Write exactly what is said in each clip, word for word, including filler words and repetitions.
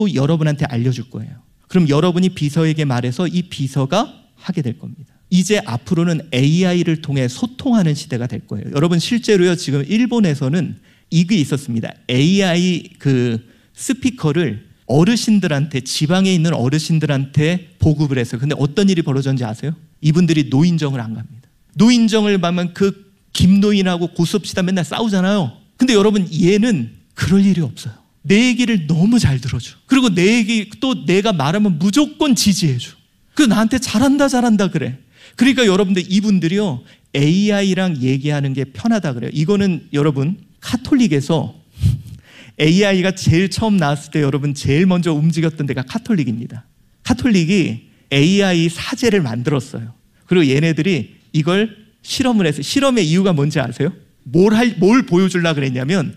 여러분한테 알려줄 거예요. 그럼 여러분이 비서에게 말해서 이 비서가 하게 될 겁니다. 이제 앞으로는 에이아이를 통해 소통하는 시대가 될 거예요. 여러분 실제로요, 지금 일본에서는 이게 있었습니다. 에이아이 그 스피커를 어르신들한테, 지방에 있는 어르신들한테 보급을 했어요. 근데 어떤 일이 벌어졌는지 아세요? 이분들이 노인정을 안 갑니다. 노인정을 가면 그 김노인하고 고수업시다 맨날 싸우잖아요. 근데 여러분 얘는 그럴 일이 없어요. 내 얘기를 너무 잘 들어줘. 그리고 내 얘기 또 내가 말하면 무조건 지지해줘. 그 나한테 잘한다 잘한다 그래. 그러니까 여러분들 이분들이요, 에이아이랑 얘기하는 게 편하다 그래요. 이거는 여러분 카톨릭에서 에이아이가 제일 처음 나왔을 때 여러분 제일 먼저 움직였던 데가 카톨릭입니다. 카톨릭이 에이아이 사제를 만들었어요. 그리고 얘네들이 이걸 실험을 해서, 실험의 이유가 뭔지 아세요? 뭘 할, 뭘 보여주려고 그랬냐면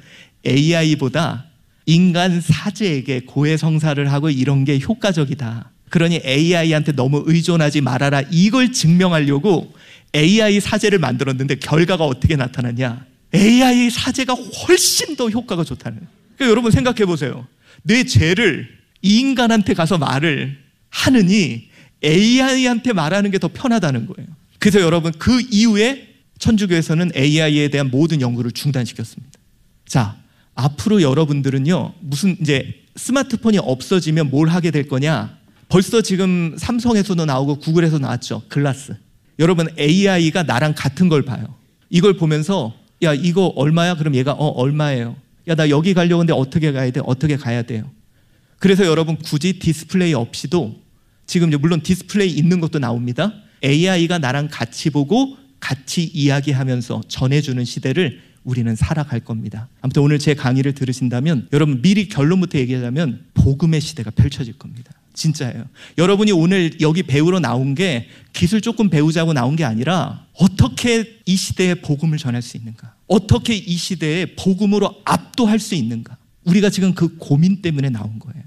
에이아이보다 인간 사제에게 고해성사를 하고 이런 게 효과적이다. 그러니 에이아이한테 너무 의존하지 말아라. 이걸 증명하려고 에이아이 사제를 만들었는데 결과가 어떻게 나타났냐? 에이아이 사제가 훨씬 더 효과가 좋다는 거예요. 그러니까 여러분 생각해 보세요. 내 죄를 이 인간한테 가서 말을 하느니 에이아이한테 말하는 게 더 편하다는 거예요. 그래서 여러분 그 이후에 천주교에서는 에이아이에 대한 모든 연구를 중단시켰습니다. 자, 앞으로 여러분들은요, 무슨 이제 스마트폰이 없어지면 뭘 하게 될 거냐? 벌써 지금 삼성에서도 나오고 구글에서 나왔죠. 글라스. 여러분 에이아이가 나랑 같은 걸 봐요. 이걸 보면서 야 이거 얼마야? 그럼 얘가 어 얼마예요? 야 나 여기 가려고 하는데 어떻게 가야 돼? 어떻게 가야 돼요? 그래서 여러분 굳이 디스플레이 없이도 지금 물론 디스플레이 있는 것도 나옵니다. 에이아이가 나랑 같이 보고 같이 이야기하면서 전해주는 시대를 우리는 살아갈 겁니다. 아무튼 오늘 제 강의를 들으신다면 여러분 미리 결론부터 얘기하자면 복음의 시대가 펼쳐질 겁니다. 진짜예요. 여러분이 오늘 여기 배우러 나온 게 기술 조금 배우자고 나온 게 아니라 어떻게 이 시대에 복음을 전할 수 있는가? 어떻게 이 시대에 복음으로 압도할 수 있는가? 우리가 지금 그 고민 때문에 나온 거예요.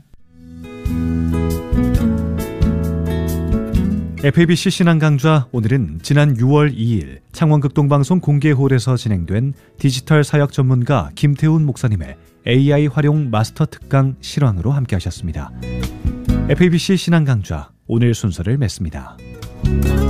에프에이비씨 신앙강좌, 오늘은 지난 유월 이일 창원극동방송 공개홀에서 진행된 디지털 사역 전문가 김태훈 목사님의 에이아이 활용 마스터 특강 실황으로 함께 하셨습니다. 에프에이비씨 신앙강좌, 오늘 순서를 맺습니다.